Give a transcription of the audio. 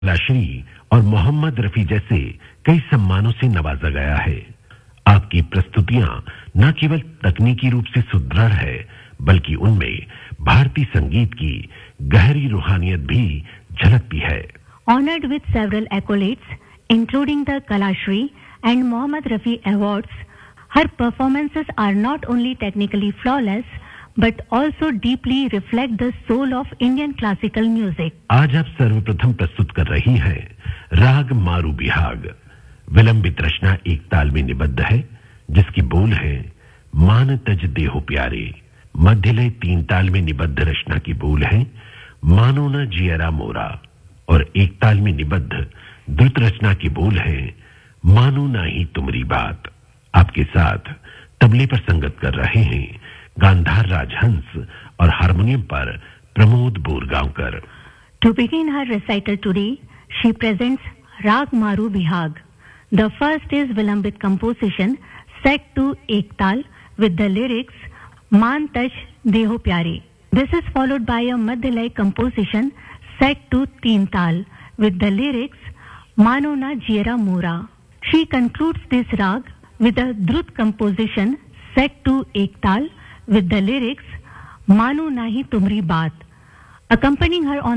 कलाश्री और मोहम्मद रफी जैसे कई सम्मानों से नवाजा गया है। आपकी प्रस्तुतियां न केवल तकनीकी रूप से सुदृढ़ है, बल्कि उनमें भारतीय संगीत की गहरी रूहानियत भी झलकती है। Honored with several accolades, including the Kalashri and Mohammad Rafi Awards, her performances are not only technically flawless, but also deeply reflect the soul of Indian classical music. आज आप सर्वप्रथम प्रस्तुत कर रही हैं राग मारू बिहाग। विलंबित रचना एक ताल में निबद्ध है, जिसकी बोल है मान तज देहो प्यारे। मध्यलय तीन ताल में निबद्ध रचना की बोल है मानो न जियरा मोरा, और एक ताल में निबद्ध द्रुत रचना की बोल है मानो ना ही तुमरी बात। आपके साथ तबले पर संगत कर रहे हैं गांधार राजहंस और हारमोनियम पर Pramod Borgaonkar. To begin her recital today, she presents Rag Maru Bihag. The first is Vilambit composition set to Ek Tal with the lyrics Maan Taj Deho Pyare. This is followed by a Madhyalay composition set to Teen Tal with the lyrics Mano Na Jiera Mora. She concludes this rag with a Drut composition set to Ek Tal with the lyrics Mano Nahi Tumri Baat. Accompanying her on